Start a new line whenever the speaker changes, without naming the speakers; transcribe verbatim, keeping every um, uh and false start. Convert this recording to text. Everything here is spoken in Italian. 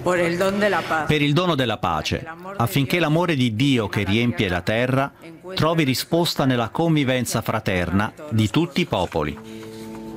per il dono della pace, affinché l'amore di Dio che riempie la terra trovi risposta nella convivenza fraterna di tutti i popoli.